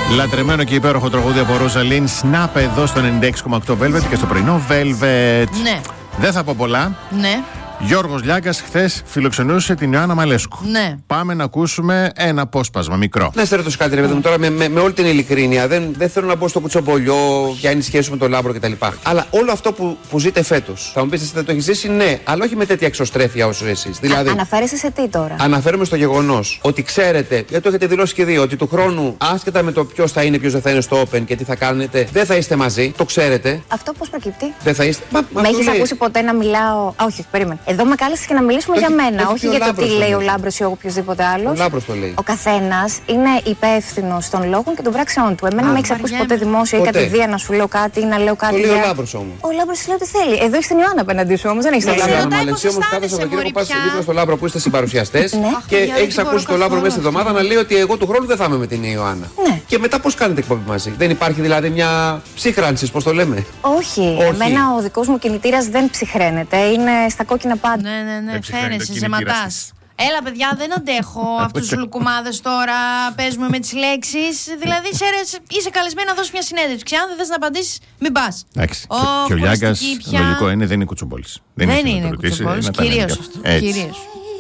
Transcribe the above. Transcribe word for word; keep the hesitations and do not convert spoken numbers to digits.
Λατρεμένο και υπέροχο τραγούδι από Ροζαλίν. Snap εδώ στο ενενήντα έξι κόμμα οκτώ Velvet και στο πρωινό Velvet. Ναι. Δεν θα πω πολλά. Ναι. Γιώργος Λιάγκας χθες φιλοξενούσε την Ιωάννα Μαλέσκου. Ναι. Πάμε να ακούσουμε ένα απόσπασμα μικρό. Να σε ρωτήσω κάτι, ρε παιδί μου, τώρα με, με, με όλη την ειλικρίνεια. Δεν, δεν θέλω να μπω στο κουτσομπολιό, ποια είναι η σχέση με τον Λάμπρο κτλ. Αλλά όλο αυτό που, που ζείτε φέτος, θα μου πεις εσύ δεν το έχεις ζήσει, ναι, αλλά όχι με τέτοια εξωστρέφεια όσο εσείς. Δηλαδή, αναφέρεσαι σε τι τώρα? Αναφέρομαι στο γεγονός ότι ξέρετε, γιατί το έχετε δηλώσει και δύο, ότι του χρόνου, άσχετα με το ποιος θα είναι, ποιος δεν θα είναι στο Open και τι θα κάνετε, δεν θα είστε μαζί. Το ξέρετε. Αυτό πώς προκύπτει? Δεν θα είστε. Μα, με έχεις ακούσει ποτέ να μιλάω? Α, όχι, περίμενε. Εδώ με κάλεσες και να μιλήσουμε όχι, για μένα, όχι, όχι για το τι λέει ο Λάμπρος ή οποιοδήποτε άλλος. Ο Λάμπρος το λέει. Ο καθένας είναι υπεύθυνος των λόγων και των πράξεών του. Εμένα Α, με έχεις ακούσει ποτέ δημόσια ή κατηδίαν να σου λέω κάτι ή να λέω κάτι? Το λέει για... ο Λάμπρος όμως. Ο Λάμπρος λέει ό,τι θέλει. Εδώ έχεις την Ιωάννα απέναντί σου όμως, δεν έχεις τον Λάμπρο. Λάμπρο. Μα εσύ όμως κάθε Σαββατοκύριακο πας δίπλα στο Λάμπρο που είστε συμπαρουσιαστές και έχεις ακούσει τον Λάμπρο μέσα στη εβδομάδα να λέει ότι εγώ του χρόνου δεν θα είμαι με την Ιωάννα. Και μετά πώς κάνετε εκπομπή μαζί? Δεν υπάρχει δηλαδή μια ψύχρανση, πώς το λέμε? Όχι. Εμένα ο δικός μου κινητήρας δεν ψυχραίνεται. Είναι στα κόκκινα πάντα. Ναι, ναι, ναι. Φαίνεσαι, ζεματάς. Έλα, παιδιά, δεν αντέχω αυτούς τους λουκουμάδες τώρα. Παίζουμε με τις λέξεις. Δηλαδή, ξέρεις, είσαι καλεσμένη να δώσεις μια συνέντευξη. Αν δεν θες να απαντήσεις, μην πας. Εντάξει. Oh, και ο Λιάγκας, λογικό είναι, δεν είναι κουτσομπόλης. Δεν, δεν είναι κουτσομπόλης. Κυρίως.